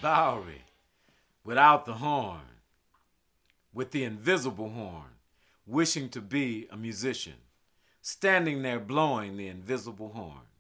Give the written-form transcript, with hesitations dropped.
Bowery, without the horn, with the invisible horn, wishing to be a musician, standing there blowing the invisible horn.